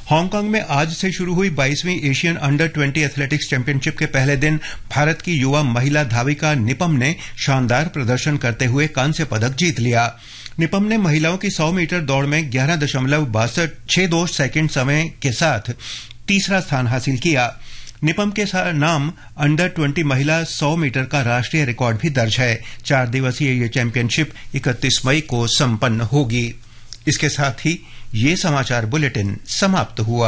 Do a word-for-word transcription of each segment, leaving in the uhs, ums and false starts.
Hong Kong में आज से शुरू हुई बाईसवीं Asian under twenty athletics championship के पहले दिन भारत की युवा महिला धाविका निपम ने शानदार प्रदर्शन करते हुए कांस्य पदक जीत लिया। निपम ने महिलाओं की सौ मीटर दौड़ में ग्यारह दशमलव बासठ छह दो सेकेंड समय के साथ तीसरा स्थान हासिल किया। निपम के नाम अंडर ट्वेंटी महिला सौ मीटर का राष्ट्रीय रिकॉर्ड भी दर्ज है। चार दिवसीय ये चैंपियनशिप इकतीस मई को संपन्न होगी। इसके साथ ही ये समाचार बुलेटिन समाप्त हुआ।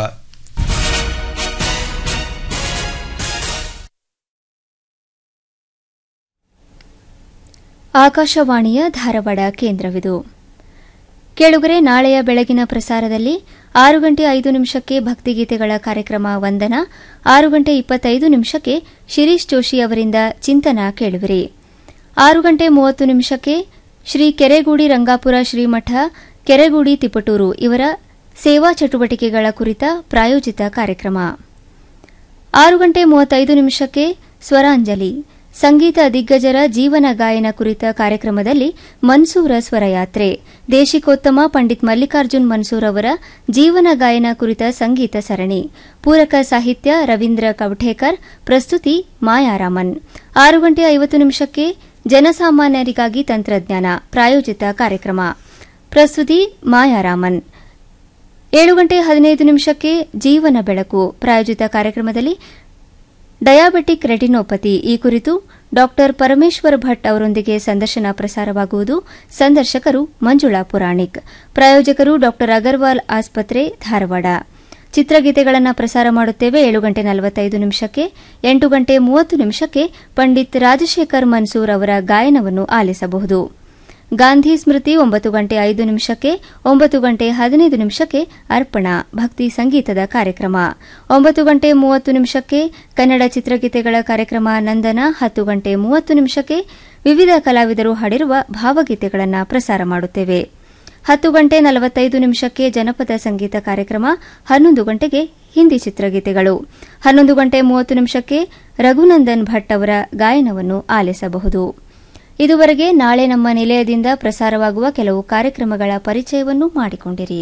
ಆಕಾಶವಾಣಿಯ ಧಾರವಾಡ ಕೇಂದ್ರವಿದು. ಕೇಳುಗರೆ, ನಾಳೆಯ ಬೆಳಗಿನ ಪ್ರಸಾರದಲ್ಲಿ ಆರು ಗಂಟೆ ಐದು ನಿಮಿಷಕ್ಕೆ ಭಕ್ತಿಗೀತೆಗಳ ಕಾರ್ಯಕ್ರಮ ವಂದನ, ಆರು ಗಂಟೆ ಇಪ್ಪತ್ತೈದು ನಿಮಿಷಕ್ಕೆ ಶಿರೀಶ್ ಜೋಶಿ ಅವರಿಂದ ಚಿಂತನ ಕೇಳುವಿರಿ. ಆರು ಗಂಟೆ ಮೂವತ್ತು ನಿಮಿಷಕ್ಕೆ ಶ್ರೀ ಕೆರೆಗೂಡಿ ರಂಗಾಪುರ ಶ್ರೀಮಠ ಕೆರೆಗೂಡಿ ತಿಪಟೂರು ಇವರ ಸೇವಾ ಚಟುವಟಿಕೆಗಳ ಕುರಿತ ಪ್ರಾಯೋಜಿತ ಕಾರ್ಯಕ್ರಮ. ಆರು ಗಂಟೆ ಮೂವತ್ತೈದು ನಿಮಿಷಕ್ಕೆ ಸ್ವರಾಂಜಲಿ ಸಂಗೀತ ದಿಗ್ಗಜರ ಜೀವನ ಗಾಯನ ಕುರಿತ ಕಾರ್ಯಕ್ರಮದಲ್ಲಿ ಮನ್ಸೂರ ಸ್ವರಯಾತ್ರೆ, ದೇಶಿಕೋತ್ತಮ ಪಂಡಿತ್ ಮಲ್ಲಿಕಾರ್ಜುನ್ ಮನ್ಸೂರ್ ಅವರ ಜೀವನ ಗಾಯನ ಕುರಿತ ಸಂಗೀತ ಸರಣಿ, ಪೂರಕ ಸಾಹಿತ್ಯ ರವೀಂದ್ರ ಕವಠೇಕರ್, ಪ್ರಸ್ತುತಿ ಮಾಯಾರಾಮನ್. ಆರು ಗಂಟೆ ಐವತ್ತು ನಿಮಿಷಕ್ಕೆ ಜನಸಾಮಾನ್ಯರಿಗಾಗಿ ತಂತ್ರಜ್ಞಾನ ಪ್ರಾಯೋಜಿತ ಕಾರ್ಯಕ್ರಮ, ಪ್ರಸ್ತುತಿ ಮಾಯಾರಾಮನ್. ಏಳು ಗಂಟೆ ಹದಿನೈದು ನಿಮಿಷಕ್ಕೆ ಜೀವನ ಬೆಳಕು ಪ್ರಾಯೋಜಿತ ಕಾರ್ಯಕ್ರಮದಲ್ಲಿ ಡಯಾಬೆಟಿಕ್ ರೆಟಿನೋಪತಿ ಈ ಕುರಿತು ಡಾ ಪರಮೇಶ್ವರ್ ಭಟ್ ಅವರೊಂದಿಗೆ ಸಂದರ್ಶನ ಪ್ರಸಾರವಾಗುವುದು. ಸಂದರ್ಶಕರು ಮಂಜುಳಾ ಪುರಾಣಿಕ್. ಪ್ರಾಯೋಜಕರು ಡಾ ಅಗರ್ವಾಲ್ ಆಸ್ಪತ್ರೆ, ಧಾರವಾಡ. ಚಿತ್ರಗೀತೆಗಳನ್ನು ಪ್ರಸಾರ ಮಾಡುತ್ತೇವೆ. ಏಳು ಗಂಟೆ ನಲವತ್ತೈದು ನಿಮಿಷಕ್ಕೆ, ಎಂಟು ಗಂಟೆ ಮೂವತ್ತು ನಿಮಿಷಕ್ಕೆ ಪಂಡಿತ್ ರಾಜಶೇಖರ್ ಮನ್ಸೂರ್ ಅವರ ಗಾಯನವನ್ನು ಆಲಿಸಬಹುದು. ಗಾಂಧಿ ಸ್ಮೃತಿ ಒಂಬತ್ತು ಗಂಟೆ ಐದು ನಿಮಿಷಕ್ಕೆ, ಒಂಬತ್ತು ಗಂಟೆ ಹದಿನೈದು ನಿಮಿಷಕ್ಕೆ ಅರ್ಪಣಾ ಭಕ್ತಿ ಸಂಗೀತದ ಕಾರ್ಯಕ್ರಮ, ಒಂಬತ್ತು ಗಂಟೆ ಮೂವತ್ತು ನಿಮಿಷಕ್ಕೆ ಕನ್ನಡ ಚಿತ್ರಗೀತೆಗಳ ಕಾರ್ಯಕ್ರಮ ನಂದನ, ಹತ್ತು ಗಂಟೆ ಮೂವತ್ತು ನಿಮಿಷಕ್ಕೆ ವಿವಿಧ ಕಲಾವಿದರು ಹಾಡಿರುವ ಭಾವಗೀತೆಗಳನ್ನು ಪ್ರಸಾರ ಮಾಡುತ್ತೇವೆ. ಹತ್ತು ಗಂಟೆ ನಲವತ್ತೈದು ನಿಮಿಷಕ್ಕೆ ಜನಪದ ಸಂಗೀತ ಕಾರ್ಯಕ್ರಮ, ಹನ್ನೊಂದು ಗಂಟೆಗೆ ಹಿಂದಿ ಚಿತ್ರಗೀತೆಗಳು, ಹನ್ನೊಂದು ಗಂಟೆ ಮೂವತ್ತು ನಿಮಿಷಕ್ಕೆ ರಘುನಂದನ್ ಭಟ್ ಅವರ ಗಾಯನವನ್ನು ಆಲಿಸಬಹುದು. ಇದುವರೆಗೆ ನಾಳೆ ನಮ್ಮ ನಿಲಯದಿಂದ ಪ್ರಸಾರವಾಗುವ ಕೆಲವು ಕಾರ್ಯಕ್ರಮಗಳ ಪರಿಚಯವನ್ನು ಮಾಡಿಕೊಂಡಿರಿ.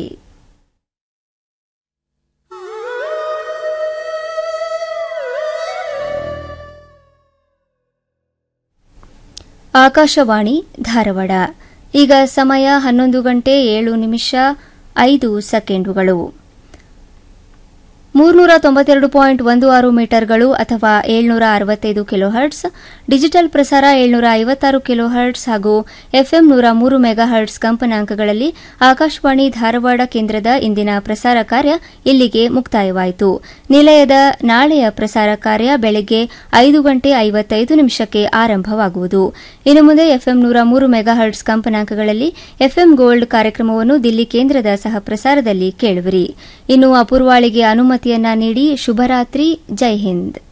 ಆಕಾಶವಾಣಿ ಧಾರವಾಡ. ಈಗ ಸಮಯ ಹನ್ನೊಂದು ಗಂಟೆ ಏಳು ನಿಮಿಷ ಐದು ಸೆಕೆಂಡುಗಳು. ಮೂರ್ನೂರ ತೊಂಬತ್ತೆರಡು ಪಾಯಿಂಟ್ ಒಂದು ಆರು ಮೀಟರ್ಗಳು ಅಥವಾ ಏಳ್ನೂರ ಅರವತ್ತೈದು ಕಿಲೋಹರ್ಟ್ಸ್, ಡಿಜಿಟಲ್ ಪ್ರಸಾರ ಏಳ್ನೂರ ಐವತ್ತಾರು ಕಿಲೋಹರ್ಟ್ಸ್ ಹಾಗೂ ಎಫ್ಎಂ ನೂರ ಮೂರು ಮೆಗಾಹರ್ಟ್ಸ್ ಕಂಪನಾಂಕಗಳಲ್ಲಿ ಆಕಾಶವಾಣಿ ಧಾರವಾಡ ಕೇಂದ್ರದ ಇಂದಿನ ಪ್ರಸಾರ ಕಾರ್ಯ ಇಲ್ಲಿಗೆ ಮುಕ್ತಾಯವಾಯಿತು. ನಿಲಯದ ನಾಳೆಯ ಪ್ರಸಾರ ಕಾರ್ಯ ಬೆಳಗ್ಗೆ ಐದು ಗಂಟೆ ಐವತ್ತೈದು ನಿಮಿಷಕ್ಕೆ ಆರಂಭವಾಗುವುದು. ಇನ್ನು ಮುಂದೆ ಎಫ್ಎಂ ನೂರ ಮೂರು ಮೆಗಾಹರ್ಟ್ಸ್ ಕಂಪನಾಂಕಗಳಲ್ಲಿ ಎಫ್ಎಂ ಗೋಲ್ಡ್ ಕಾರ್ಯಕ್ರಮವನ್ನು ದಿಲ್ಲಿ ಕೇಂದ್ರದ ಸಹ ಪ್ರಸಾರದಲ್ಲಿ ಕೇಳುವಿರಿ. ಇನ್ನು ಅಪೂರ್ವಾಳಿಗೆ ಅನುಮತಿಯನ್ನ ನೀಡಿ ಶುಭರಾತ್ರಿ. ಜೈ ಹಿಂದ್.